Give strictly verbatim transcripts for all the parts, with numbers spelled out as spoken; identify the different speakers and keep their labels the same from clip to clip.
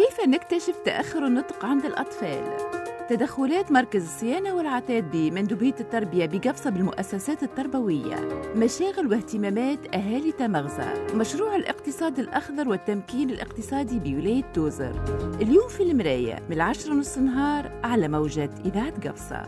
Speaker 1: كيف نكتشف تأخر النطق عند الأطفال؟ تدخلات مركز الصيانة والعتاد بمندوبية التربية بقفصة بالمؤسسات التربوية، مشاغل واهتمامات أهالي تمغزة، مشروع الاقتصاد الأخضر والتمكين الاقتصادي بولاية توزر. اليوم في المراية من العشرة نص نهار على موجة إذاعة قفصة.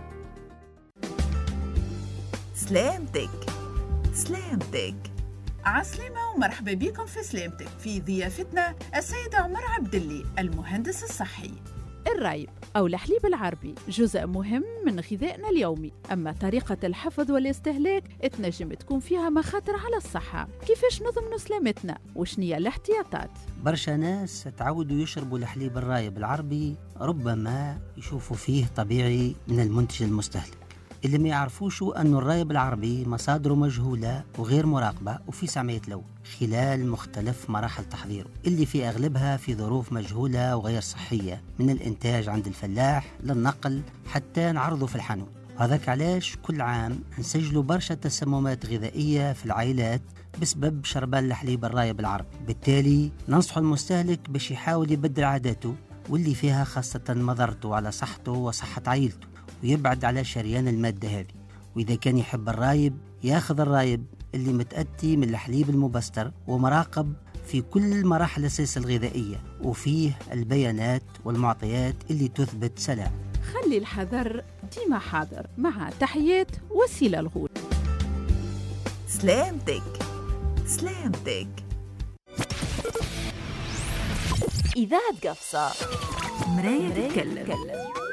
Speaker 2: سلامتك سلامتك.
Speaker 3: عسلامة ومرحبا بكم في سلامتك. في ضيافتنا السيد عمر عبدلي المهندس الصحي.
Speaker 4: الرايب أو الحليب العربي جزء مهم من غذائنا اليومي، أما طريقة الحفظ والاستهلاك تنجم تكون فيها مخاطر على الصحة. كيفاش نضمن سلامتنا وشنية الاحتياطات؟
Speaker 5: برشا ناس تعودوا يشربوا الحليب الرايب العربي، ربما يشوفوا فيه طبيعي من المنتج المستهلك. اللي ما يعرفوش أن الرايب العربي مصادره مجهولة وغير مراقبة وفي سمعية لون خلال مختلف مراحل تحضيره، اللي في أغلبها في ظروف مجهولة وغير صحية، من الإنتاج عند الفلاح للنقل حتى نعرضه في الحانوت. هذاك علاش كل عام نسجلوا برشا تسممات غذائية في العائلات بسبب شربان الحليب الرايب العربي. بالتالي ننصح المستهلك باش يحاول يبدل عاداته واللي فيها خاصة مضرته على صحته وصحة عائلته، ويبعد على شريان المادة هذه. وإذا كان يحب الرايب ياخذ الرايب اللي متأتي من الحليب المبستر ومراقب في كل مراحل السلسلة الغذائية، وفيه البيانات والمعطيات اللي تثبت سلام.
Speaker 4: خلي الحذر ديما حاضر. مع تحيات وسيلة الغول.
Speaker 2: سلامتك سلامتك.
Speaker 6: إذاعة قفصة،
Speaker 2: مراية تتكلم.